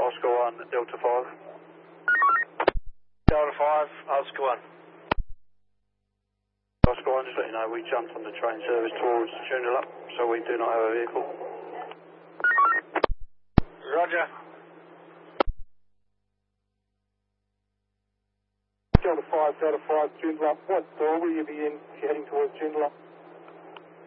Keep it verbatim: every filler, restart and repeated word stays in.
Oscar one, Delta five. Delta five, Oscar one. Oscar one, just let you know, we jumped on the train service towards Joondalup, so we do not have a vehicle. Roger. Delta five, Delta five, Joondalup. What door will you be in if you're heading towards Joondalup?